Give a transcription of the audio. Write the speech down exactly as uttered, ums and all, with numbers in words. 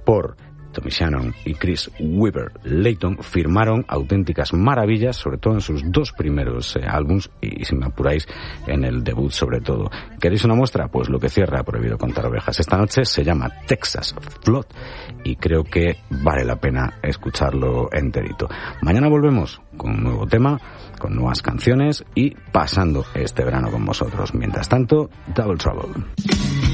por Tommy Shannon y Chris Weaver Layton, firmaron auténticas maravillas, sobre todo en sus dos primeros eh, álbums y, si me apuráis, en el debut sobre todo. ¿Queréis una muestra? Pues lo que cierra Prohibido Contar Ovejas esta noche se llama Texas Flood y creo que vale la pena escucharlo enterito. Mañana volvemos con un nuevo tema, con nuevas canciones y pasando este verano con vosotros. Mientras tanto, Double Trouble.